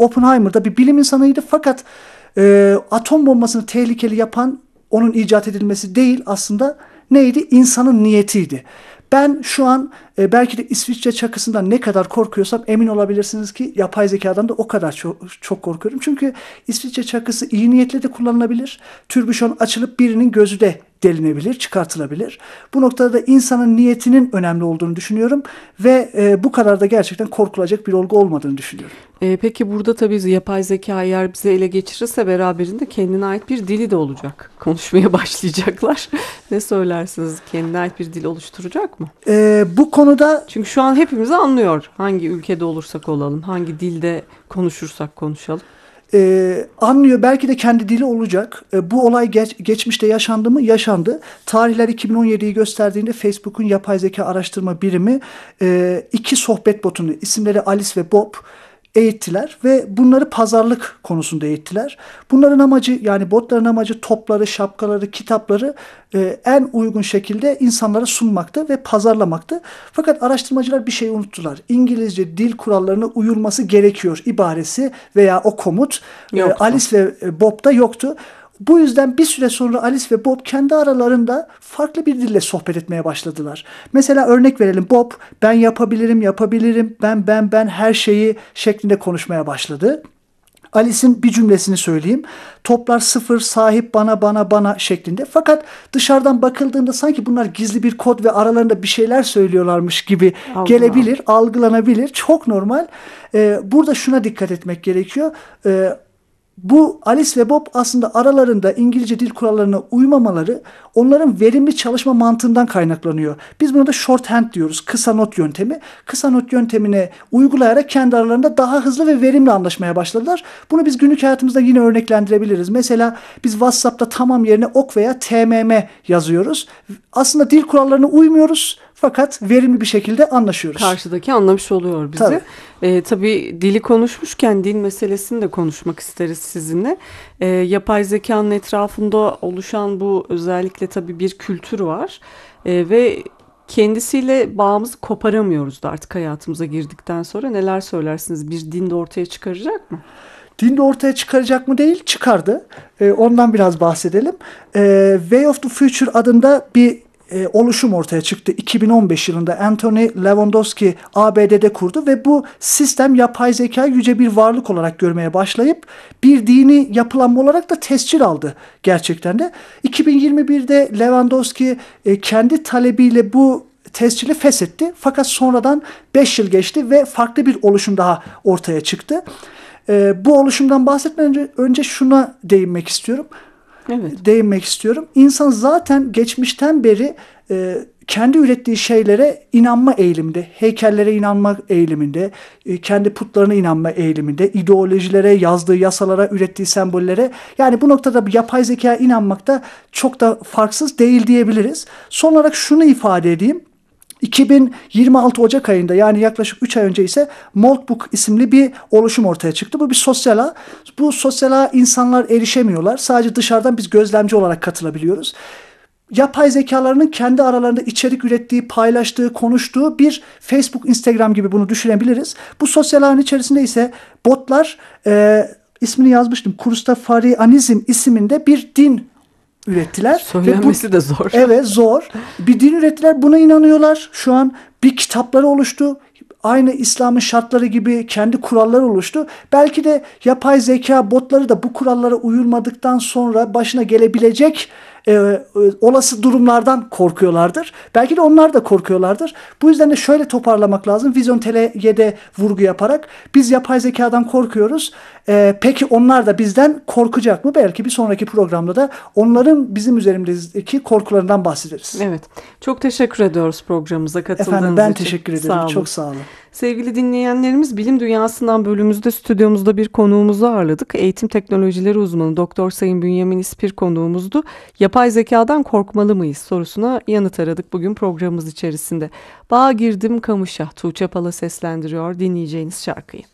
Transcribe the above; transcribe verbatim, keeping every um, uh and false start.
Oppenheimer bir bilim insanıydı fakat e, atom bombasını tehlikeli yapan onun icat edilmesi değil aslında neydi? İnsanın niyetiydi. Ben şu an e, belki de İsviçre çakısından ne kadar korkuyorsam emin olabilirsiniz ki yapay zekadan da o kadar çok, çok korkuyorum. Çünkü İsviçre çakısı iyi niyetle de kullanılabilir. Türbüşon açılıp birinin gözü de delinebilir, çıkartılabilir. Bu noktada da insanın niyetinin önemli olduğunu düşünüyorum ve e, bu kadar da gerçekten korkulacak bir olgu olmadığını düşünüyorum. E, peki burada tabii yapay zeka eğer bize ele geçirirse beraberinde kendine ait bir dili de olacak. Konuşmaya başlayacaklar. Ne söylersiniz? Kendine ait bir dil oluşturacak mı? E, bu konuda... Çünkü şu an hepimiz anlıyor. Hangi ülkede olursak olalım, hangi dilde konuşursak konuşalım. Ee, anlıyor. Belki de kendi dili olacak. Ee, bu olay geç, geçmişte yaşandı mı? Yaşandı. Tarihler iki bin on yediyi gösterdiğinde Facebook'un yapay zeka araştırma birimi e, iki sohbet botunu, isimleri Alice ve Bob eğittiler ve bunları pazarlık konusunda eğittiler. Bunların amacı, yani botların amacı topları, şapkaları, kitapları e, en uygun şekilde insanlara sunmaktı ve pazarlamaktı. Fakat araştırmacılar bir şey unuttular. İngilizce dil kurallarına uyulması gerekiyor ibaresi veya o komut e, Alice ve Bob'da yoktu. Bu yüzden bir süre sonra Alice ve Bob kendi aralarında farklı bir dille sohbet etmeye başladılar. Mesela örnek verelim, Bob ben yapabilirim, yapabilirim, ben ben ben her şeyi şeklinde konuşmaya başladı. Alice'in bir cümlesini söyleyeyim. Toplar sıfır, sahip bana bana bana şeklinde. Fakat dışarıdan bakıldığında sanki bunlar gizli bir kod ve aralarında bir şeyler söylüyorlarmış gibi Allah gelebilir, algılanabilir. Çok normal. Ee, burada şuna dikkat etmek gerekiyor. Ee, Bu Alice ve Bob aslında aralarında İngilizce dil kurallarına uymamaları onların verimli çalışma mantığından kaynaklanıyor. Biz buna da shorthand diyoruz. Kısa not yöntemi. Kısa not yöntemine uygulayarak kendi aralarında daha hızlı ve verimli anlaşmaya başladılar. Bunu biz günlük hayatımızda yine örneklendirebiliriz. Mesela biz WhatsApp'ta tamam yerine ok veya tmm yazıyoruz. Aslında dil kurallarına uymuyoruz. Fakat verimli bir şekilde anlaşıyoruz. Karşıdaki anlamış oluyor bizi. Tabii, ee, tabii dili konuşmuşken dil meselesini de konuşmak isteriz sizinle. Ee, yapay zekanın etrafında oluşan bu özellikle tabii bir kültür var. Ee, ve kendisiyle bağımızı koparamıyoruz da artık hayatımıza girdikten sonra. Neler söylersiniz? Bir din de ortaya çıkaracak mı? Din de ortaya çıkaracak mı değil, çıkardı. Ee, ondan biraz bahsedelim. Ee, Way of the Future adında bir E, oluşum ortaya çıktı. iki bin on beş yılında Anthony Lewandowski A B D'de kurdu ve bu sistem yapay zekayı yüce bir varlık olarak görmeye başlayıp bir dini yapılanma olarak da tescil aldı gerçekten de. iki bin yirmi birde Lewandowski e, kendi talebiyle bu tescili feshetti. Fakat sonradan beş yıl geçti ve farklı bir oluşum daha ortaya çıktı. E, bu oluşumdan bahsetmeden önce, önce şuna değinmek istiyorum. Evet. değinmek istiyorum. İnsan zaten geçmişten beri e, kendi ürettiği şeylere inanma eğiliminde, heykellere inanma eğiliminde, e, kendi putlarına inanma eğiliminde, ideolojilere, yazdığı yasalara, ürettiği sembollere. Yani bu noktada yapay zekaya inanmak da çok da farksız değil diyebiliriz. Son olarak şunu ifade edeyim. iki bin yirmi altı Ocak ayında, yani yaklaşık üç ay önce ise Moltbook isimli bir oluşum ortaya çıktı. Bu bir sosyal ağ. Bu sosyal ağa insanlar erişemiyorlar. Sadece dışarıdan biz gözlemci olarak katılabiliyoruz. Yapay zekalarının kendi aralarında içerik ürettiği, paylaştığı, konuştuğu bir Facebook, Instagram gibi bunu düşünebiliriz. Bu sosyal ağın içerisinde ise botlar, e, ismini yazmıştım, Kurustafarianizm isiminde bir din ürettiler. Söylenmesi bu, de zor. Evet, zor. Bir din ürettiler. Buna inanıyorlar. Şu an bir kitapları oluştu. Aynı İslam'ın şartları gibi kendi kuralları oluştu. Belki de yapay zeka botları da bu kurallara uyulmadıktan sonra başına gelebilecek e, e, olası durumlardan korkuyorlardır. Belki de onlar da korkuyorlardır. Bu yüzden de şöyle toparlamak lazım. Vizyon Tele'ye de vurgu yaparak biz yapay zekadan korkuyoruz. E, peki onlar da bizden korkacak mı? Belki bir sonraki programda da onların bizim üzerimizdeki korkularından bahsederiz. Evet. Çok teşekkür ediyoruz programımıza katıldığınız Efendim, ben için. teşekkür ederim. Sağ Çok sağ olun. Sevgili dinleyenlerimiz, Bilim Dünyası'ndan bölümümüzde stüdyomuzda bir konuğumuzu ağırladık. Eğitim teknolojileri uzmanı Doktor Sayın Bünyamin İspir konuğumuzdu. Yapay zekadan korkmalı mıyız sorusuna yanıt aradık bugün programımız içerisinde. Bağa girdim kamışa, Tuğçe Pala seslendiriyor dinleyeceğiniz şarkıyı.